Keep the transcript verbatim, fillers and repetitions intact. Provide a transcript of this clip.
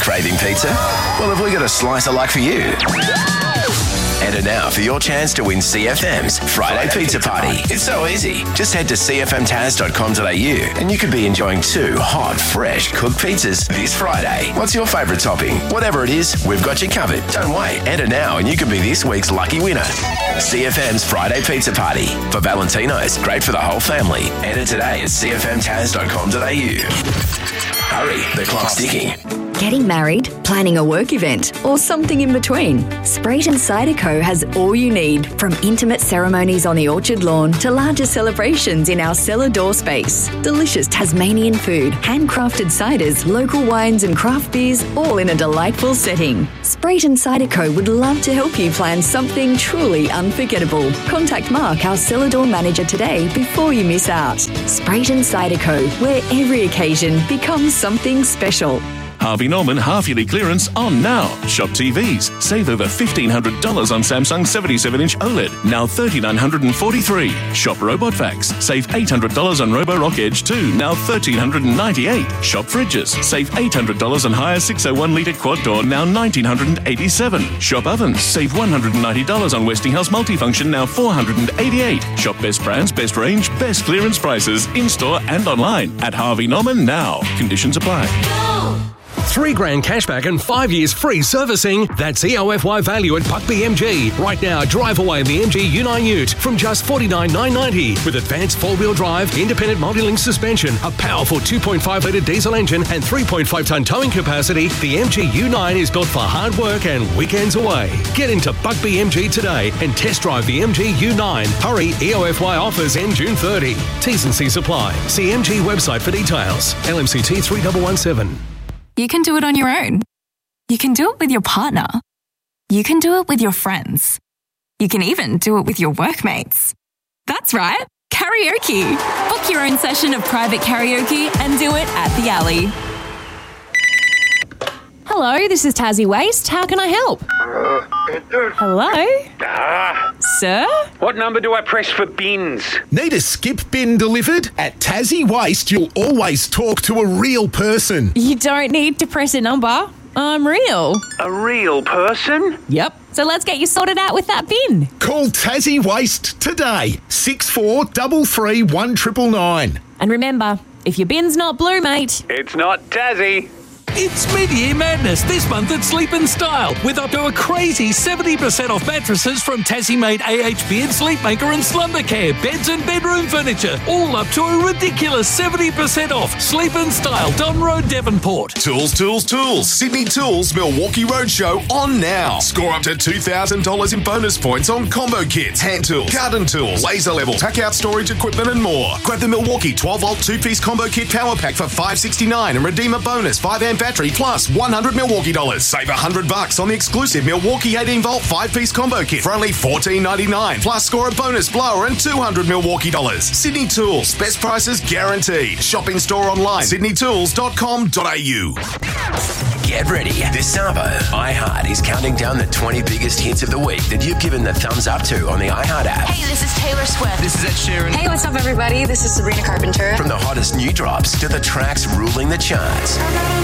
Craving pizza? Well, have we got a slice of luck for you? Enter now for your chance to win C F M's Friday, Friday Pizza, Pizza Party. Party. It's so easy. Just head to c f m taz dot com dot a u and you could be enjoying two hot, fresh cooked pizzas this Friday. What's your favourite topping? Whatever it is, we've got you covered. Don't wait. Enter now and you could be this week's lucky winner. C F M's Friday Pizza Party. For Valentino's, great for the whole family. Enter today at c f m taz dot com dot a u. Hurry, the clock's ticking. Getting married, planning a work event, or something in between? Sprayton Cider Co. has all you need, from intimate ceremonies on the orchard lawn to larger celebrations in our cellar door space. Delicious Tasmanian food, handcrafted ciders, local wines and craft beers, all in a delightful setting. Sprayton Cider Co. would love to help you plan something truly unforgettable. Contact Mark, our cellar door manager, today before you miss out. Sprayton Cider Co., where every occasion becomes something special. Harvey Norman half-yearly clearance on now. Shop T Vs. Save over fifteen hundred dollars on Samsung seventy-seven inch OLED, now three thousand nine hundred forty-three dollars. Shop Robot Vacs. Save eight hundred dollars on Roborock Edge two, now one thousand three hundred ninety-eight dollars. Shop Fridges. Save eight hundred dollars on Hire six oh one litre quad door, now one thousand nine hundred eighty-seven dollars. Shop Ovens. Save one hundred ninety dollars on Westinghouse Multifunction, now four hundred eighty-eight dollars. Shop Best Brands, Best Range, Best Clearance prices, in-store and online at Harvey Norman now. Conditions apply. Three grand cashback and five years free servicing. That's E O F Y value at Buckby M G. Right now, drive away in the M G U nine Ute from just forty-nine thousand nine hundred ninety dollars with advanced four-wheel drive, independent multi-link suspension, a powerful two point five litre diesel engine and three point five tonne towing capacity. The M G U nine is built for hard work and weekends away. Get into Buckby M G today and test drive the M G U nine. Hurry, E O F Y offers end June thirtieth. T's and C's apply. See M G website for details. L M C T three one one seven. You can do it on your own. You can do it with your partner. You can do it with your friends. You can even do it with your workmates. That's right, karaoke. Book your own session of private karaoke and do it at the Alley. Hello, this is Tassie Waste. How can I help? Uh, Hello? Ah. Sir? What number do I press for bins? Need a skip bin delivered? At Tassie Waste, you'll always talk to a real person. You don't need to press a number. I'm real. A real person? Yep. So let's get you sorted out with that bin. Call Tassie Waste today. six four three three one nine nine nine. And remember, if your bin's not blue, mate, it's not Tassie. It's mid-year madness this month at Sleep in Style, with up to a crazy seventy percent off mattresses from Tassie-made A H B and Sleepmaker and Slumbercare, beds and bedroom furniture, all up to a ridiculous seventy percent off. Sleep in Style, Don Road, Devonport. Tools, tools, tools. Sydney Tools Milwaukee Roadshow on now. Score up to two thousand dollars in bonus points on combo kits, hand tools, garden tools, laser level, pack-out storage equipment and more. Grab the Milwaukee twelve volt two-piece combo kit power pack for five dollars sixty-nine and redeem a bonus five amp battery plus one hundred Milwaukee dollars. Save one hundred bucks on the exclusive Milwaukee eighteen volt five-piece combo kit for only fourteen ninety-nine. Plus score a bonus blower and two hundred Milwaukee dollars. Sydney Tools, best prices guaranteed. Shop in store online, sydney tools dot com dot a u. Get ready. This Sabo, iHeart is counting down the twenty biggest hits of the week that you've given the thumbs up to on the iHeart app. Hey, this is Taylor Swift. This is Ed Sheeran. Hey, what's up, everybody? This is Sabrina Carpenter. From the hottest new drops to the tracks ruling the charts.